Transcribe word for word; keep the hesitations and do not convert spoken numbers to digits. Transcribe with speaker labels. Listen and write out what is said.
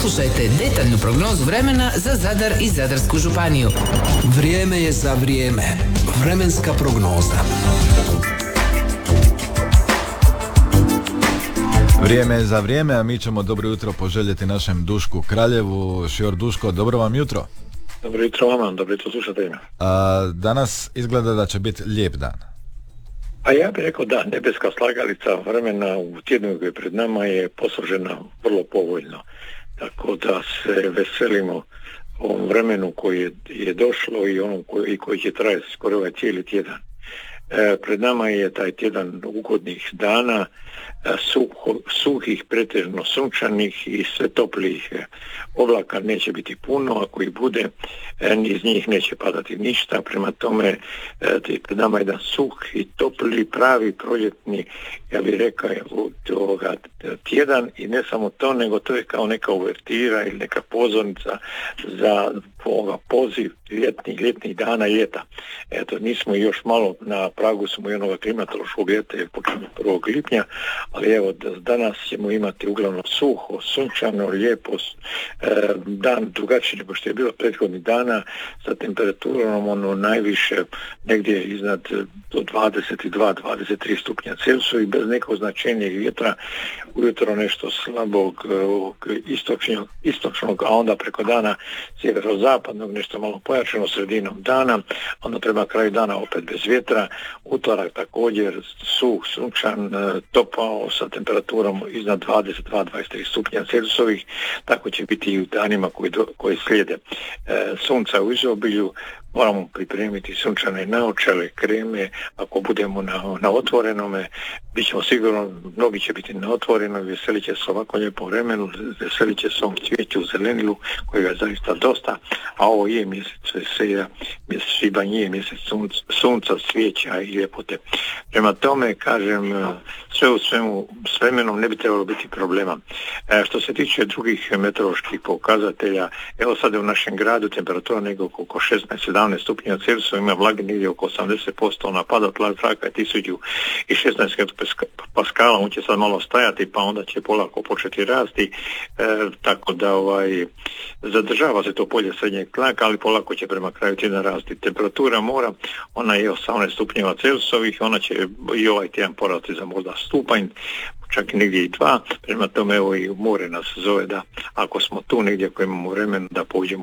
Speaker 1: Poslušajte detaljnu prognozu vremena za Zadar i Zadarsku županiju.
Speaker 2: Vrijeme je za vrijeme. Vremenska prognoza.
Speaker 3: Vrijeme je za vrijeme, a mi ćemo dobro jutro poželjeti našem Dušku Kraljevu. Šior Duško, dobro vam jutro.
Speaker 4: Dobro jutro vama, dobro jutro slušateljima.
Speaker 3: A, danas izgleda da će biti lijep dan.
Speaker 4: A ja bih rekao da, nebeska slagalica vremena u tjednu koji je pred nama je posložena vrlo povoljno. Tako da se veselimo ovom vremenu koji je, je došlo i onom koji, koji će trajati skoro ovaj cijeli tjedan. E, pred nama je taj tjedan ugodnih dana, suho, suhih, pretežno sunčanih i sve toplih. Oblaka neće biti puno, ako ih bude, iz njih neće padati ništa, prema tome pred nama je jedan suh i topli, pravi proljetni, ja bih rekao, ovoga tjedan, i ne samo to, nego to je kao neka uvertira ili neka pozornica za ovoga poziv ljetnih, ljetnih dana ljeta. Eto, nismo još malo na pragu smo i onoga klimatološkog ljeta jer počinje prvog lipnja, ali evo danas ćemo imati uglavnom suho, sunčano, lijepo, e, dan drugačiji nego što je bilo prethodnih dana, sa temperaturom ono najviše negdje iznad do dvadeset dva do dvadeset tri stupnja Celzijusovih i bez nekog značenijeg vjetra, ujutro nešto slabog istočnog, istočnog, a onda preko dana sjeverozapadnog nešto malo pojačano sredinom dana, onda prema kraju dana opet bez vjetra, utorak također suh, sunčan, topao sa temperaturom iznad dvadeset dva do dvadeset tri stupnja Celzijusovih, tako će biti i u danima koji, do, koji slijede. E, sunca u izobilju, moramo pripremiti sunčane naočale, kreme, ako budemo na, na otvorenome, bit ćemo sigurno, mnogi će biti na otvorenom, veselit će se ovako lijepo vremenu, veselit će se ovom cvijeću, zelenilu, kojega je zaista dosta, a ovo je mjesec veselja, mjesec svibanj je mjesec sunca, sunca, cvijeća i ljepote. Prema tome, kažem, sve u svemu, s vremenom ne bi trebalo biti problema. E, što se tiče drugih meteoroloških pokazatelja, evo sad u našem gradu temperatura nego oko šesnaest sedamnaest stupnja Celzijusova, ima vlage negdje oko osamdeset posto, ona pada tlak zraka je tisuću šesnaest hektopascala, on će sad malo stajati pa onda će polako početi rasti, e, tako da ovaj, zadržava se to polje srednjeg tlaka, ali polako će prema kraju tjedna rasti. Temperatura mora, ona je osamnaest stupnjeva Celzijusovih, ona će i ovaj tjedan porasti za možda stupanj, čak i negdje i dva, prema tome evo i more nas zove da ako smo tu negdje ako imamo vremena da pođemo